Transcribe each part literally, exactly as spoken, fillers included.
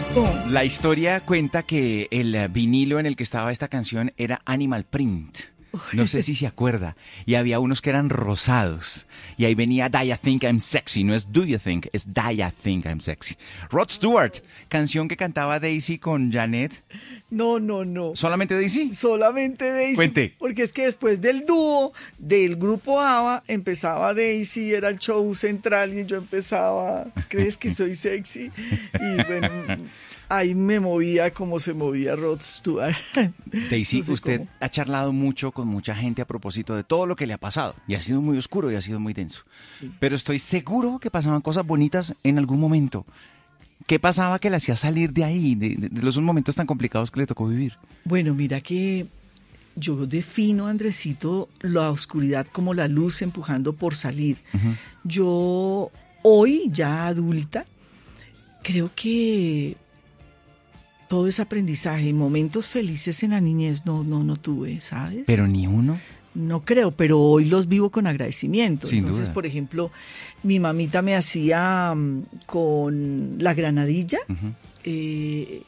La historia cuenta que el vinilo en el que estaba esta canción era Animal Print. No sé si se acuerda. Y había unos que eran rosados. Y ahí venía Do You Think I'm Sexy. No es Do You Think, es Do You Think I'm Sexy. Rod Stewart, canción que cantaba Daisy con Janet. No, no, no. ¿Solamente Daisy? Solamente Daisy. Cuente. Porque es que después del dúo del grupo ABBA empezaba Daisy, era el show central y yo empezaba, ¿crees que soy sexy? Y bueno, ahí me movía como se movía Rod Stewart. Daisy, No sé usted cómo. ha charlado mucho con mucha gente a propósito de todo lo que le ha pasado. Y ha sido muy oscuro y ha sido muy denso. Sí. Pero estoy seguro que pasaban cosas bonitas en algún momento. ¿Qué pasaba que le hacía salir de ahí, de, de, de los momentos tan complicados que le tocó vivir? Bueno, mira que yo defino, Andresito, la oscuridad como la luz empujando por salir. Uh-huh. Yo, hoy, ya adulta, creo que todo es aprendizaje y momentos felices en la niñez no, no, no tuve, ¿sabes? Pero ni uno. No creo, pero hoy los vivo con agradecimiento. Sin Entonces, duda. por ejemplo, mi mamita me hacía um, con la granadilla, Uh-huh. eh,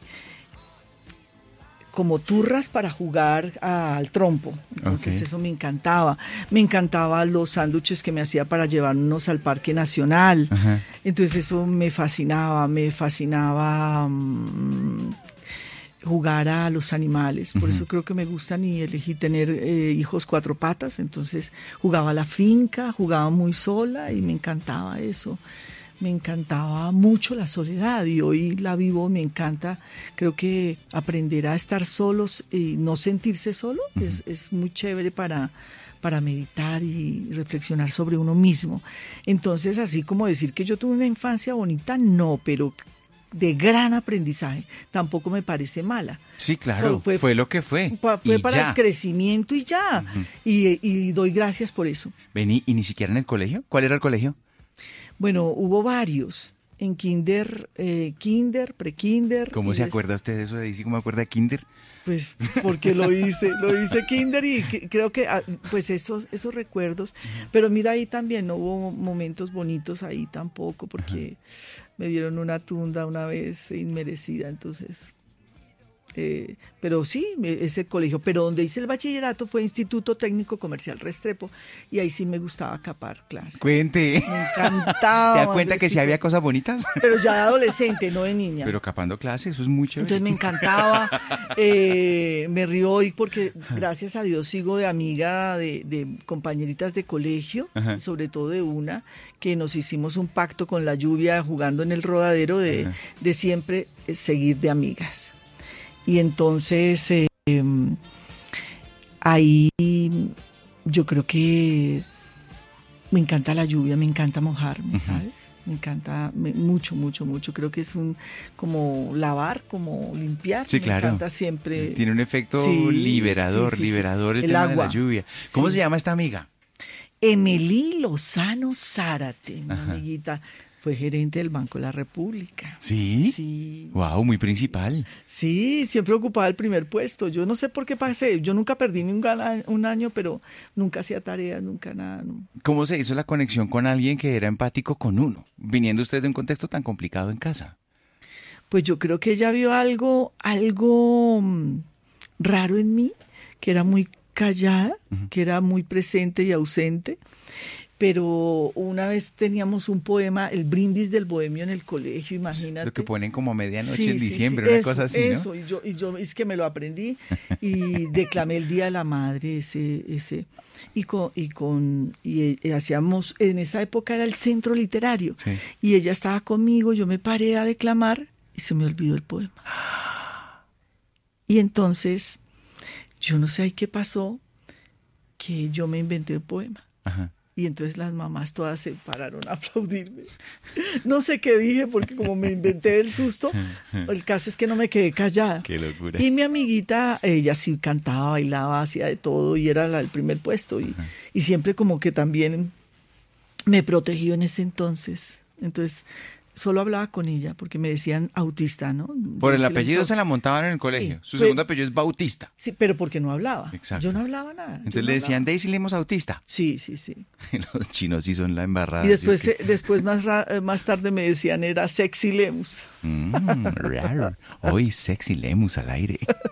como turras para jugar a- al trompo. Entonces Ok. eso me encantaba. Me encantaba los sándwiches que me hacía para llevarnos al Parque Nacional. Ajá. Entonces eso me fascinaba, me fascinaba mm, jugar a los animales. Por Ujú. eso creo que me gustan y elegí tener eh, hijos cuatro patas. Entonces jugaba a la finca, jugaba muy sola y me encantaba eso. Me encantaba mucho la soledad y hoy la vivo, me encanta. Creo que aprender a estar solos y no sentirse solo Ujú. es, es muy chévere para, para meditar y reflexionar sobre uno mismo. Entonces, así como decir que yo tuve una infancia bonita, no, pero de gran aprendizaje. Tampoco me parece mala. Sí, claro, Solo fue, fue- lo que fue. Pa- Fue Y para ya. el crecimiento y ya. Ujú. y, y doy gracias por eso. Vení, ¿y ni siquiera en el colegio? ¿Cuál era el colegio? Bueno, hubo varios. En kinder, eh, kinder, pre-kinder. ¿Cómo y se des- acuerda usted de eso de Daisy? ¿Cómo acuerda de Kinder? Pues porque lo hice, lo hice kinder y que- creo que ah, pues esos esos recuerdos, pero mira ahí también no hubo momentos bonitos ahí tampoco porque me dieron una tunda una vez inmerecida, entonces eh, pero sí, me- ese colegio, pero donde hice el bachillerato fue Instituto Técnico Comercial Restrepo y ahí sí me gustaba capar clases. Cuente. Me encantaba. ¿Se da cuenta que sí Andresito. había cosas bonitas? Pero ya de adolescente, no de niña. Pero capando clases, eso es muy chévere. Entonces me encantaba, eh, me río hoy porque gracias a Dios sigo de amiga de, de compañeritas de colegio, Ajá. sobre todo de una, que nos hicimos un pacto con la lluvia jugando en el rodadero de, Ajá. de siempre eh, seguir de amigas. Y entonces eh, em, ahí yo creo que me encanta la lluvia, me encanta mojarme, Ujú. ¿sabes? Me encanta me- mucho, mucho, mucho. Creo que es un como lavar, como limpiar. Sí, me claro. encanta siempre. Tiene un efecto Sí, liberador, sí, sí, sí. liberador el, El tema de agua. la lluvia. ¿Cómo Sí. se llama esta amiga? Emily Lozano Zárate, mi Ajá. amiguita, fue gerente del Banco de la República. ¿Sí? Sí. Wow, muy principal. Sí, siempre ocupaba el primer puesto. Yo no sé por qué pasé. Yo nunca perdí ni un, gala- un año, pero nunca hacía tareas, nunca nada. no. ¿Cómo se hizo la conexión con alguien que era empático con uno, viniendo usted de un contexto tan complicado en casa? Pues yo creo que ella vio algo, algo mm, raro en mí, que era muy callada, Ujú. que era muy presente y ausente. Pero una vez teníamos un poema, El brindis del bohemio en el colegio, imagínate. Lo que ponen como a medianoche Sí, en sí, diciembre, sí, una eso, cosa así, eso. ¿no? Y yo, y yo es que me lo aprendí y declamé el Día de la Madre, ese, ese, y con, y con, y eh, hacíamos, en esa época era el centro literario, Sí. y ella estaba conmigo, yo me paré a declamar y se me olvidó el poema. Y entonces, yo no sé ahí qué pasó, que yo me inventé un poema. Ajá. Y entonces las mamás todas se pararon a aplaudirme. No sé qué dije porque como me inventé del susto, el caso es que no me quedé callada. Qué locura. Y mi amiguita, ella sí cantaba, bailaba, hacía de todo y era la- el primer puesto. Y, y siempre como que también me protegió en ese entonces. Entonces solo hablaba con ella porque me decían autista, ¿no? Por el Daisy apellido Lemus. se la montaban en el colegio. Sí, Su pero- segundo apellido es Bautista. Sí, pero porque no hablaba. Exacto. Yo no hablaba nada. yo Entonces no le decían hablaba. Daisy Lemus autista. Sí, sí, sí. Los chinos sí son la embarrada. Y después, ¿sí o qué? eh, después más, ra- eh, más tarde me decían era Sexy Lemus. Mm, raro. Hoy Sexy Lemus al aire.